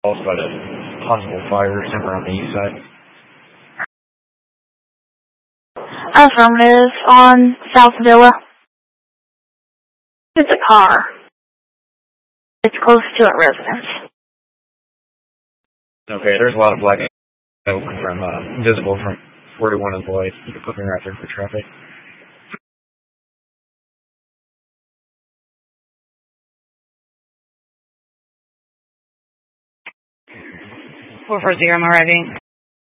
calls about a possible fire somewhere on the east side. Affirmative on South Villa. It's a car. It's close to a residence. Okay, there's a lot of black smoke from visible from 41 and Lloyd. You can put me right there for traffic. 440, I'm arriving.